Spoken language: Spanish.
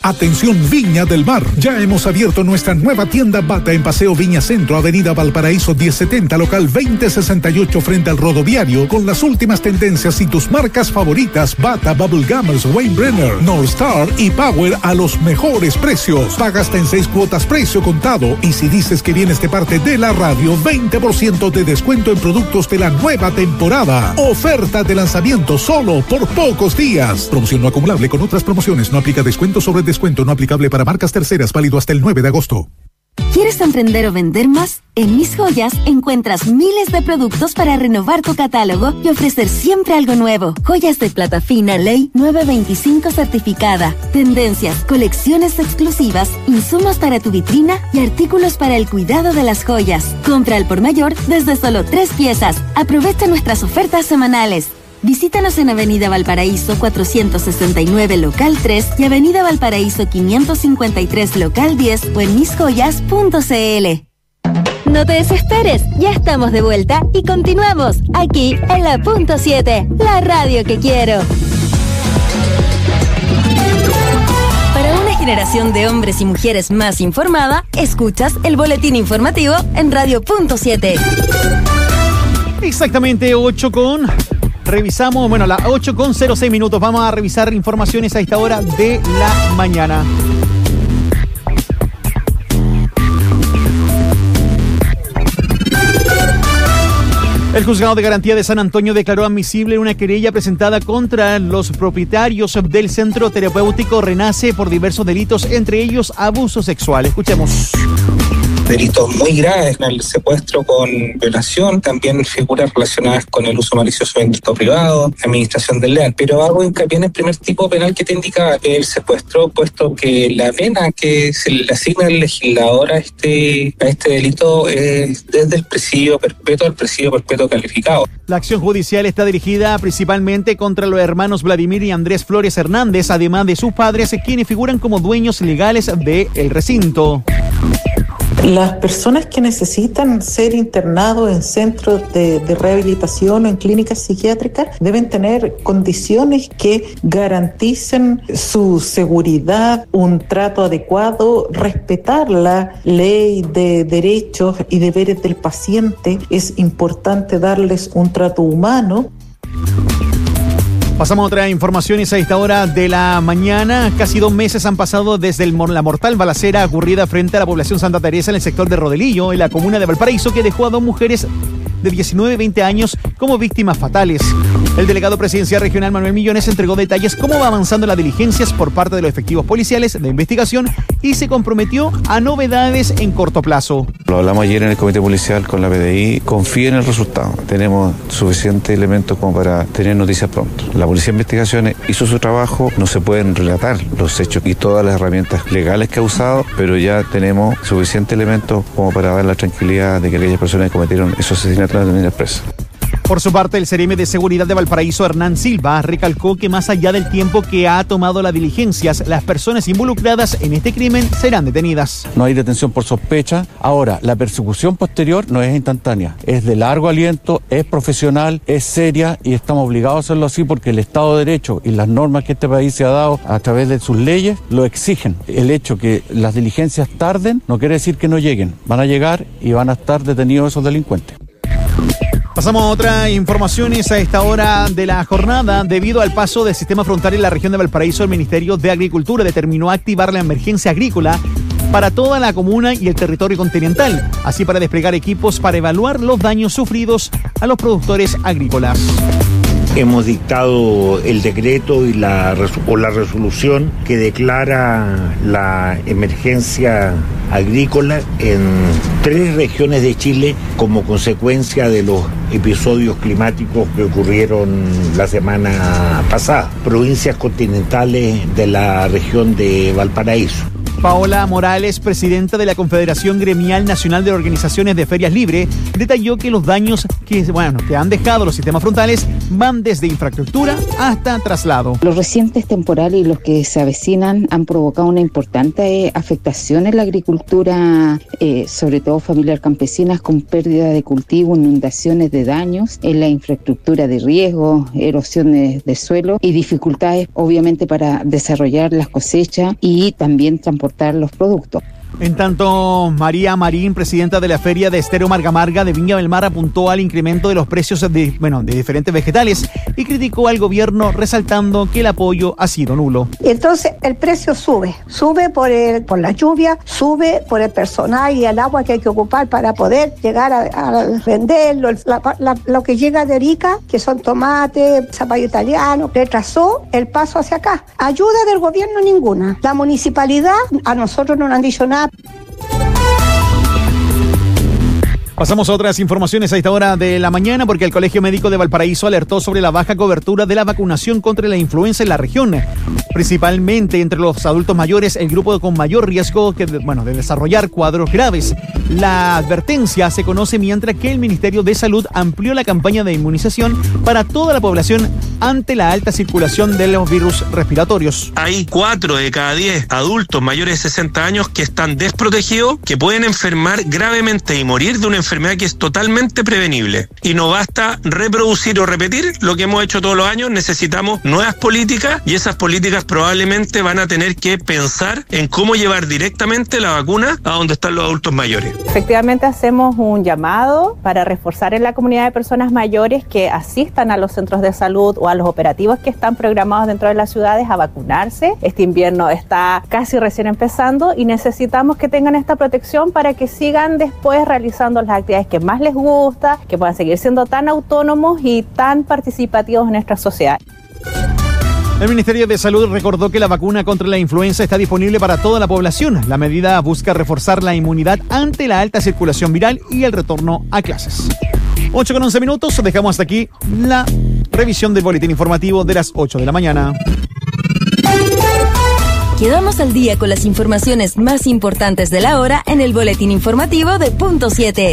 Atención Viña del Mar, ya hemos abierto nuestra nueva tienda Bata en Paseo Viña Centro, Avenida Valparaíso 1070, local 2068 frente al rodoviario, con las últimas tendencias y tus marcas favoritas Bata, Bubble Gummers, Wayne Brenner, North Star y Power a los mejores precios. Paga hasta en 6 cuotas precio contado, y si dices que vienes de parte de la radio, 20% de descuento en productos de la nueva temporada. Oferta de lanzamiento solo por pocos días. Promoción no acumulable con otras promociones. No aplica descuento sobre descuento, no aplicable para marcas terceras, válido hasta el 9 de agosto. ¿Quieres emprender o vender más? En Mis Joyas encuentras miles de productos para renovar tu catálogo y ofrecer siempre algo nuevo. Joyas de plata fina Ley 925 certificada, tendencias, colecciones exclusivas, insumos para tu vitrina y artículos para el cuidado de las joyas. Compra al por mayor desde solo 3 piezas. Aprovecha nuestras ofertas semanales. Visítanos en Avenida Valparaíso 469 local 3 y Avenida Valparaíso 553 local 10 o en misjoyas.cl. No te desesperes, ya estamos de vuelta y continuamos aquí en la Punto 7, la radio que quiero. Para una generación de hombres y mujeres más informada, escuchas el boletín informativo en Radio Punto 7. Exactamente 8:06 minutos. Vamos a revisar informaciones a esta hora de la mañana. El Juzgado de Garantía de San Antonio declaró admisible una querella presentada contra los propietarios del Centro Terapéutico Renace por diversos delitos, entre ellos abuso sexual. Escuchemos. Delitos muy graves, el secuestro con violación, también figuras relacionadas con el uso malicioso de industria privado, administración del leal. Pero hago hincapié en el primer tipo penal que te indicaba, el secuestro, puesto que la pena que se le asigna el legislador a este delito es desde el presidio perpetuo al presidio perpetuo calificado. La acción judicial está dirigida principalmente contra los hermanos Vladimir y Andrés Flores Hernández, además de sus padres, quienes figuran como dueños legales del recinto. Las personas que necesitan ser internados en centros de rehabilitación o en clínicas psiquiátricas deben tener condiciones que garanticen su seguridad, un trato adecuado, respetar la ley de derechos y deberes del paciente. Es importante darles un trato humano. Pasamos a otras informaciones a esta hora de la mañana. Casi 2 meses han pasado desde la mortal balacera ocurrida frente a la población Santa Teresa en el sector de Rodelillo, en la comuna de Valparaíso, que dejó a 2 mujeres de 19 y 20 años como víctimas fatales. El delegado presidencial regional Manuel Millones entregó detalles cómo va avanzando las diligencias por parte de los efectivos policiales de investigación y se comprometió a novedades en corto plazo. Lo hablamos ayer en el comité policial con la PDI. Confía en el resultado. Tenemos suficientes elementos como para tener noticias pronto. La Policía de Investigaciones hizo su trabajo. No se pueden relatar los hechos y todas las herramientas legales que ha usado, pero ya tenemos suficientes elementos como para dar la tranquilidad de que aquellas personas que cometieron esos asesinatos no tendrán presa. Por su parte, el CEREME de Seguridad de Valparaíso, Hernán Silva, recalcó que más allá del tiempo que ha tomado las diligencias, las personas involucradas en este crimen serán detenidas. No hay detención por sospecha. Ahora, la persecución posterior no es instantánea, es de largo aliento, es profesional, es seria y estamos obligados a hacerlo así porque el Estado de Derecho y las normas que este país se ha dado a través de sus leyes lo exigen. El hecho que las diligencias tarden no quiere decir que no lleguen. Van a llegar y van a estar detenidos esos delincuentes. Pasamos a otras informaciones a esta hora de la jornada. Debido al paso del sistema frontal en la región de Valparaíso, el Ministerio de Agricultura determinó activar la emergencia agrícola para toda la comuna y el territorio continental, así para desplegar equipos para evaluar los daños sufridos a los productores agrícolas. Hemos dictado el decreto o la resolución que declara la emergencia agrícola en 3 regiones de Chile como consecuencia de los episodios climáticos que ocurrieron la semana pasada. Provincias continentales de la región de Valparaíso. Paola Morales, presidenta de la Confederación Gremial Nacional de Organizaciones de Ferias Libres, detalló que los daños que han dejado los sistemas frontales van desde infraestructura hasta traslado. Los recientes temporales y los que se avecinan han provocado una importante afectación en la agricultura, sobre todo familiar campesinas, con pérdida de cultivo, inundaciones de daños en la infraestructura de riego, erosiones de suelo y dificultades obviamente para desarrollar las cosechas y también transportar los productos. En tanto, María Marín, presidenta de la Feria de Estero Marga Marga de Viña del Mar, apuntó al incremento de los precios de diferentes vegetales y criticó al gobierno resaltando que el apoyo ha sido nulo. Entonces el precio sube por la lluvia, sube por el personal y el agua que hay que ocupar para poder llegar a venderlo. Lo que llega de Arica, que son tomates, zapallo italiano, retrasó el paso hacia acá. Ayuda del gobierno ninguna. La municipalidad, a nosotros no nos han dicho nada. Pasamos a otras informaciones a esta hora de la mañana porque el Colegio Médico de Valparaíso alertó sobre la baja cobertura de la vacunación contra la influenza en la región, principalmente entre los adultos mayores, el grupo con mayor riesgo de desarrollar cuadros graves. La advertencia se conoce mientras que el Ministerio de Salud amplió la campaña de inmunización para toda la población ante la alta circulación de los virus respiratorios. Hay 4 de cada 10 adultos mayores de 60 años que están desprotegidos, que pueden enfermar gravemente y morir de una enfermedad que es totalmente prevenible. Y no basta reproducir o repetir lo que hemos hecho todos los años, necesitamos nuevas políticas y esas políticas probablemente van a tener que pensar en cómo llevar directamente la vacuna a donde están los adultos mayores. Efectivamente hacemos un llamado para reforzar en la comunidad de personas mayores que asistan a los centros de salud o a los operativos que están programados dentro de las ciudades a vacunarse. Este invierno está casi recién empezando y necesitamos que tengan esta protección para que sigan después realizando las actividades que más les gusta, que puedan seguir siendo tan autónomos y tan participativos en nuestra sociedad. El Ministerio de Salud recordó que la vacuna contra la influenza está disponible para toda la población. La medida busca reforzar la inmunidad ante la alta circulación viral y el retorno a clases. 8:11, dejamos hasta aquí la revisión del boletín informativo de las 8 de la mañana. Quedamos al día con las informaciones más importantes de la hora en el boletín informativo de Punto 7.